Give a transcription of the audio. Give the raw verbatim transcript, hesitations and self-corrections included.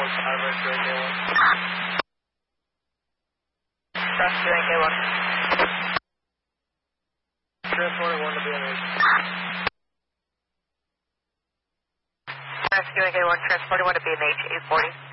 Rescue N K one. Rescue N K one. Transporting one to B M H. Rescue N K one, transporting one to B M H, eight forty.